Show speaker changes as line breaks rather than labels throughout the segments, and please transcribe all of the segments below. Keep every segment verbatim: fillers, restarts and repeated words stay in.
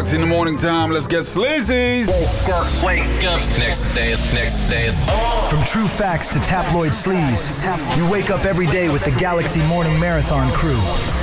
Bucks in the morning time. Let's get sleazy.
Wake up, wake up. Next day is next day is on.
From true facts to tabloid sleaze, you wake up every day with the Galaxy Morning Marathon crew.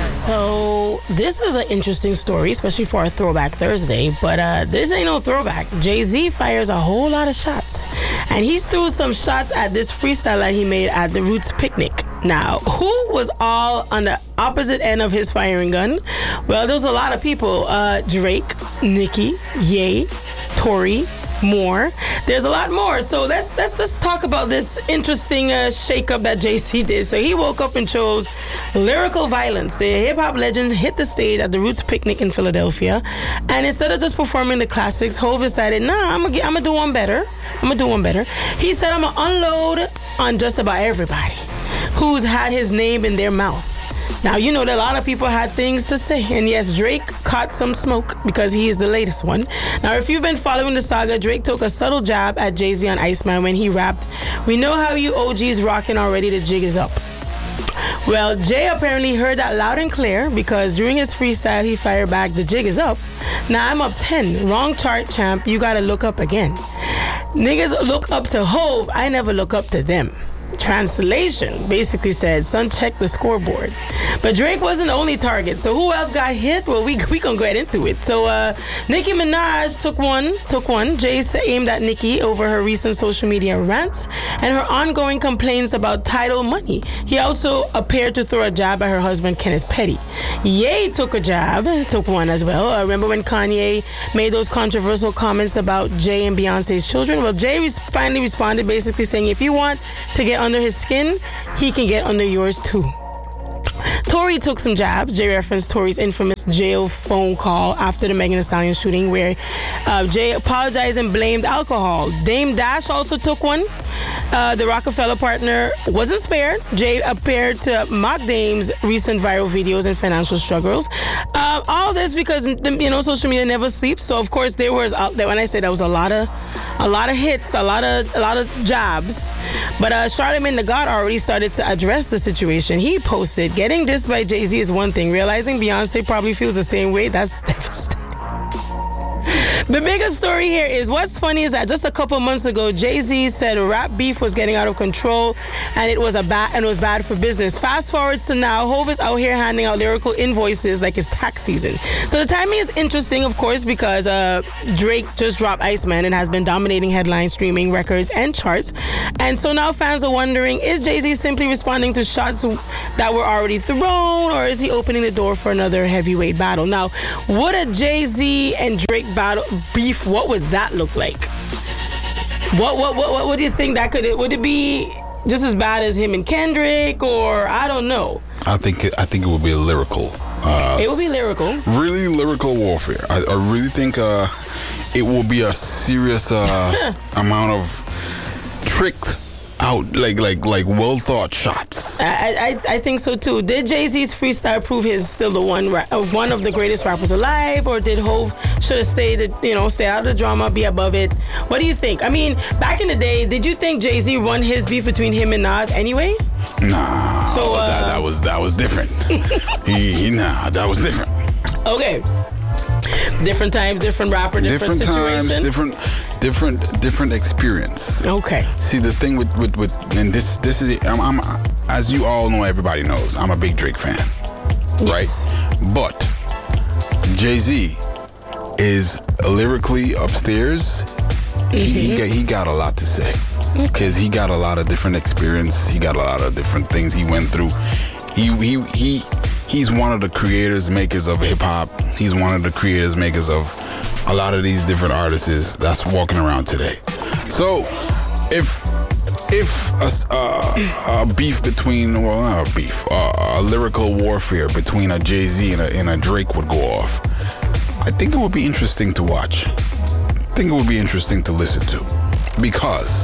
So this is an interesting story, especially for our Throwback Thursday. But uh, this ain't no throwback. Jay-Z fires a whole lot of shots. And he threw some shots at this freestyle that he made at the Roots picnic. Now, who was all on the opposite end of his firing gun? Well, there was a lot of people. Uh, Drake, Nicki, Ye, Tory, more. There's a lot more. So let's let's let's talk about this interesting uh, shakeup that Jay-Z did. So he woke up and chose lyrical violence. The hip-hop legend hit the stage at the Roots picnic in Philadelphia, and instead of just performing the classics, Hov decided, nah, I'm gonna I'm gonna do one better. I'm gonna do one better. He said, I'm gonna unload on just about everybody who's had his name in their mouth. Now, you know that a lot of people had things to say. And yes, Drake caught some smoke because he is the latest one. Now, if you've been following the saga, Drake took a subtle jab at Jay-Z on Iceman when he rapped, "We know how you O Gs rocking already, the jig is up." Well, Jay apparently heard that loud and clear because during his freestyle, he fired back, "The jig is up. Now I'm up ten. Wrong chart, champ. You gotta look up again. Niggas look up to Hov. I never look up to them." Translation basically said, son, check the scoreboard. But Drake wasn't the only target. So who else got hit? Well, we we gonna get into it. So uh, Nicki Minaj took one, took one. Jay aimed at Nicki over her recent social media rants and her ongoing complaints about title money. He also appeared to throw a jab at her husband, Kenneth Petty. Ye took a jab, took one as well. Uh, remember when Kanye made those controversial comments about Jay and Beyonce's children? Well, Jay res- finally responded basically saying, if you want to get under his skin, he can get under yours too. Tory took some jabs. Jay referenced Tory's infamous jail phone call after the Megan Thee Stallion shooting where uh, Jay apologized and blamed alcohol. Dame Dash also took one. Uh, the Rockefeller partner wasn't spared. Jay appeared to mock Dame's recent viral videos and financial struggles. Uh, all this because, you know, social media never sleeps. So, of course, there was out there. When I say that was a lot of, a lot of hits, a lot of, a lot of jabs. But uh, Charlamagne the God already started to address the situation. He posted, "Getting dissed by Jay-Z is one thing. Realizing Beyonce probably feels the same way, that's devastating." The biggest story here is what's funny is that just a couple months ago, Jay-Z said rap beef was getting out of control and it was a bad and it was bad for business. Fast forwards to now, Hov is out here handing out lyrical invoices like it's tax season. So the timing is interesting, of course, because uh, Drake just dropped Iceman and has been dominating headlines, streaming records, and charts. And so now fans are wondering, is Jay-Z simply responding to shots that were already thrown, or is he opening the door for another heavyweight battle? Now, would a Jay-Z and Drake battle beef, what would that look like? What what what what, what do you think that could? Would it be just as bad as him and Kendrick, or I don't know?
I think it, I think it would be a lyrical. Uh,
it would be lyrical.
Really lyrical warfare. I, I really think uh, it will be a serious uh, amount of tricked out, like like like well thought shots.
I, I I think so too. Did Jay-Z's freestyle prove he's still the one ra- one of the greatest rappers alive, or did Hov should have stayed, you know, stay out of the drama, be above it? What do you think? I mean, back in the day, did you think Jay-Z won his beef between him and Nas anyway?
Nah. So uh, that that was that was different. he, he nah, that was different.
Okay. Different times, different rapper, different,
different
situation.
times, different, different, different experience.
Okay.
See, the thing with with, with and this this is I'm, I'm as you all know, everybody knows, I'm a big Drake fan,
yes.
right? But Jay-Z is lyrically upstairs. Mm-hmm. He he got, he got a lot to say because he got a lot of different experience. He got a lot of different things he went through. He he he. He's one of the creators, makers of hip-hop. He's one of the creators, makers of a lot of these different artists that's walking around today. So, if if a, a, a beef between, well, not a beef, uh, a lyrical warfare between a Jay-Z and a, and a Drake would go off, I think it would be interesting to watch. I think it would be interesting to listen to. Because,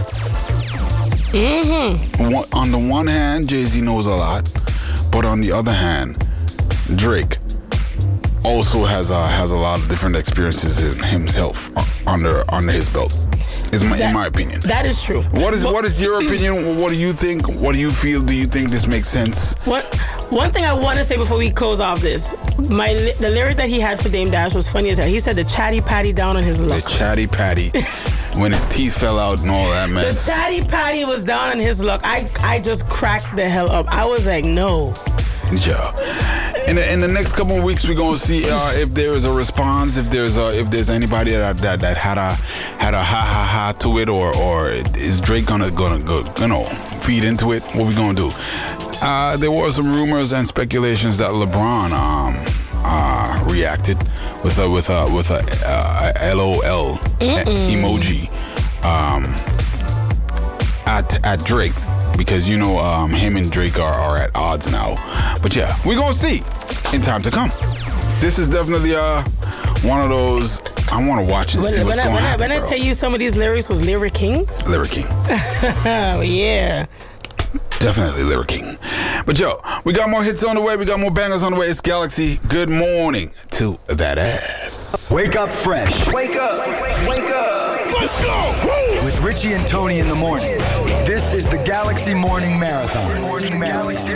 mm-hmm.
one, on the one hand, Jay-Z knows a lot. But on the other hand, Drake also has a, has a lot of different experiences in himself under under his belt. Is my, that, in my opinion.
That is true.
What is
but,
what is your opinion? What do you think? What do you feel? Do you think this makes sense?
What One thing I want to say before we close off this, my the lyric that he had for Dame Dash was funny as hell. He said the chatty patty down on his luck.
The chatty patty. When his teeth fell out and all that mess.
The chatty patty was down on his luck. I I just cracked the hell up. I was like, no.
Yeah. In the, in the next couple of weeks, we're gonna see uh, if there is a response, if there's a, if there's anybody that, that that had a had a ha ha ha to it, or or is Drake gonna gonna go you know feed into it? What we gonna do? Uh, there were some rumors and speculations that LeBron um uh, reacted with a with a with a uh, LOL emoji um at at Drake. Because, you know, um, him and Drake are, are at odds now. But yeah, we're going to see in time to come. This is definitely uh, one of those, I want to watch and
when,
see what's
when
going to happen,
When I
bro.
tell you some of these lyrics was Lyric King?
Lyric King.
Oh, yeah.
Definitely Lyric King. But yo, we got more hits on the way. We got more bangers on the way. It's Galaxy. Good morning to that ass.
Wake up fresh.
Wake up. Wake up.
Let's go.
With Richie and Tony in the morning. This is the Galaxy Morning Marathon. Morning Marathon.